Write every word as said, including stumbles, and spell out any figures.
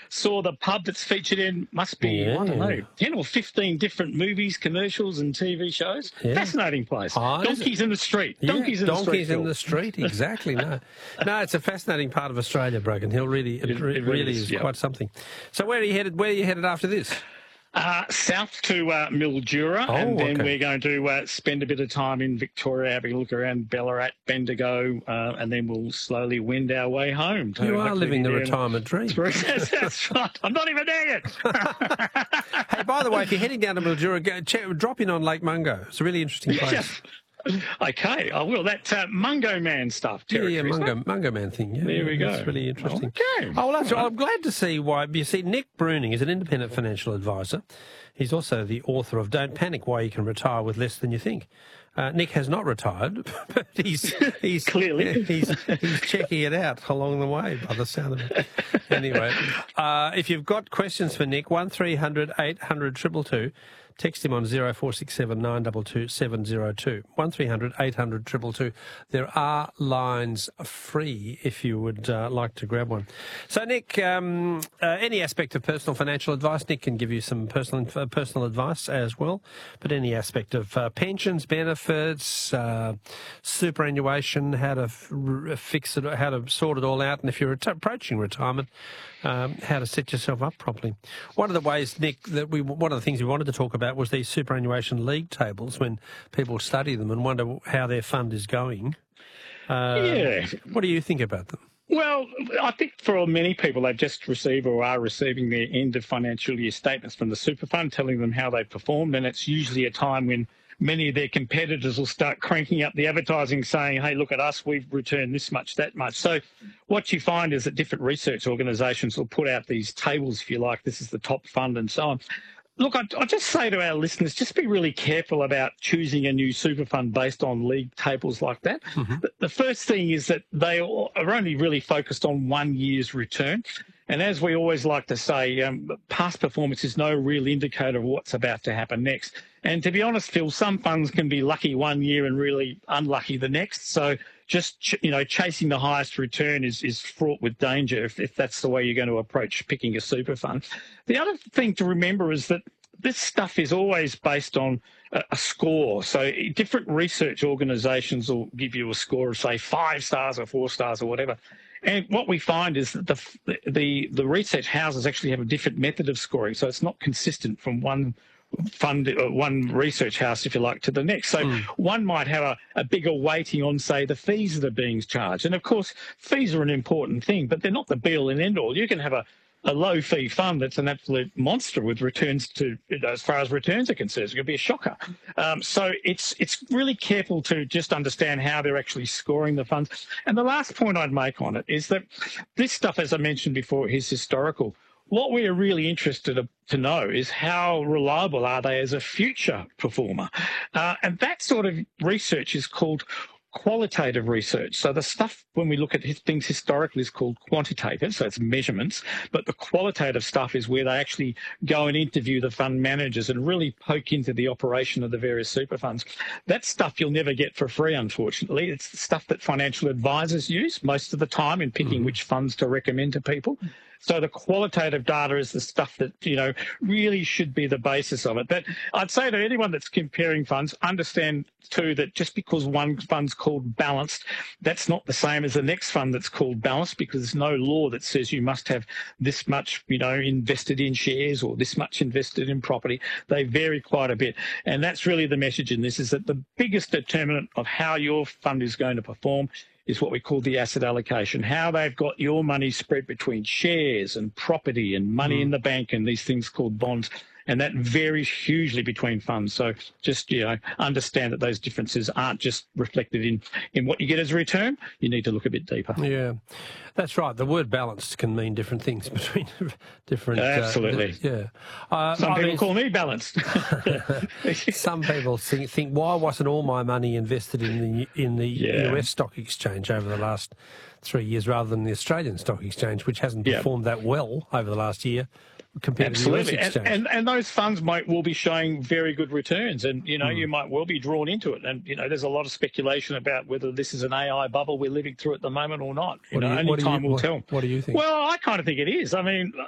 saw the pub that's featured in, must be, Yeah. I don't know, ten or fifteen different movies, commercials and T V shows. Yeah. Fascinating place. Oh, is it? Donkeys in the street. Yeah, Donkeys in the street. donkeys in Phil. the street, exactly. No, no, it's a fascinating part of Australia, Broken Hill. Really, it, It- re- it really really is, is, yeah. quite something. So where are you headed? Where are you headed after this? Uh, south to uh, Mildura, Oh, and then okay. we're going to uh, spend a bit of time in Victoria, having a look around Ballarat, Bendigo, uh, and then we'll slowly wend our way home. to You are hopefully living be the there in- retirement dream. That's, that's right. I'm not even there yet. Hey, by the way, if you're heading down to Mildura, go, check, drop in on Lake Mungo. It's a really interesting place. Okay, I will. That uh, Mungo Man stuff. Yeah, Territory, yeah, isn't Mungo, it? Mungo Man thing. Yeah, There we It's go. really interesting. Okay. Oh, well, that's, I'm glad to see why. You see, Nick Bruning is an independent financial advisor. He's also the author of Don't Panic, Why You Can Retire with Less Than You Think. Uh, Nick has not retired, but he's he's Clearly. he's he's checking it out along the way by the sound of it. Anyway, uh, if you've got questions for Nick, one three hundred eight hundred two two two. Text him on zero four six seven nine two two seven zero two. one three hundred eight hundred two two two. There are lines free if you would uh, like to grab one. So, Nick, um, uh, any aspect of personal financial advice, Nick can give you some personal uh, personal advice as well. But any aspect of uh, pensions, benefits, uh, superannuation, how to f- r- fix it, how to sort it all out, and if you're at- approaching retirement, um, how to set yourself up properly. One of the ways, Nick, that we one of the things we wanted to talk about was these superannuation league tables when people study them and wonder how their fund is going. Uh, Yeah. What do you think about them? Well, I think for many people, they've just received or are receiving their end of financial year statements from the super fund telling them how they've performed. And it's usually a time when many of their competitors will start cranking up the advertising saying, hey, look at us, we've returned this much, that much. So what you find is that different research organisations will put out these tables, if you like, this is the top fund and so on. Look, I, I just say to our listeners, just be really careful about choosing a new super fund based on league tables like that. Mm-hmm. The, the first thing is that they are only really focused on one year's return. And as we always like to say, um, past performance is no real indicator of what's about to happen next. And to be honest, Phil, some funds can be lucky one year and really unlucky the next. So just, ch- you know, chasing the highest return is, is fraught with danger if, if that's the way you're going to approach picking a super fund. The other thing to remember is that this stuff is always based on a, a score. So different research organisations will give you a score of, say, five stars or four stars or whatever. And what we find is that the, the, the research houses actually have a different method of scoring. So it's not consistent from one fund, uh, one research house, if you like, to the next. So mm. one might have a, a bigger weighting on, say, the fees that are being charged. And of course, fees are an important thing, but they're not the be all and end all. You can have a a low fee fund that's an absolute monster with returns to, as far as returns are concerned, it's going to be a shocker. Um, so it's it's really careful to just understand how they're actually scoring the funds. And the last point I'd make on it is that this stuff, as I mentioned before, is historical. What we are really interested to know is how reliable are they as a future performer. Uh, and that sort of research is called qualitative research. So the stuff when we look at things historically is called quantitative, so it's measurements, but the qualitative stuff is where they actually go and interview the fund managers and really poke into the operation of the various super funds. That stuff you'll never get for free, unfortunately. It's the stuff that financial advisors use most of the time in picking mm-hmm. which funds to recommend to people. So the qualitative data is the stuff that, you know, really should be the basis of it. But I'd say to anyone that's comparing funds, understand too that just because one fund's called balanced, that's not the same as the next fund that's called balanced, because there's no law that says you must have this much, you know, invested in shares or this much invested in property. They vary quite a bit. And that's really the message in this, is that the biggest determinant of how your fund is going to perform is what we call the asset allocation, how they've got your money spread between shares and property and money mm. in the bank and these things called bonds. And that varies hugely between funds. So just, you know, understand that those differences aren't just reflected in, in what you get as a return. You need to look a bit deeper. Yeah, that's right. The word balanced can mean different things between different... Absolutely. Uh, yeah. Uh, Some I people mean, call me balanced. Some people think, think, why wasn't all my money invested in the in the yeah. U S stock exchange over the last three years rather than the Australian stock exchange, which hasn't performed yeah. that well over the last year compared Absolutely. to the U S exchange. And, and, and those funds might will be showing very good returns, and, you know, mm. you might well be drawn into it. And, you know, there's a lot of speculation about whether this is an A I bubble we're living through at the moment or not. You what know, you, only time you, will what, tell. What do you think? Well, I kind of think it is. I mean,